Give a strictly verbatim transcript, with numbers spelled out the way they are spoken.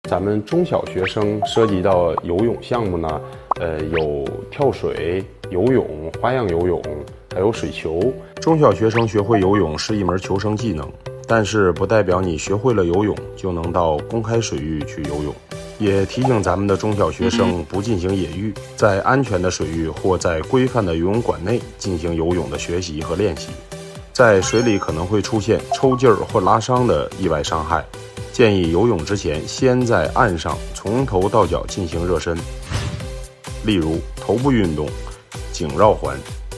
咱们中小学生涉及到游泳项目呢，呃，有跳水、游泳、花样游泳，还有水球。 中小学生学会游泳是一门求生技能，但是不代表你学会了游泳就能到公开水域去游泳。也提醒咱们的中小学生不进行野浴，在安全的水域或在规范的游泳馆内进行游泳的学习和练习。在水里可能会出现抽筋儿或拉伤的意外伤害，建议游泳之前先在岸上从头到脚进行热身，例如头部运动、颈绕环。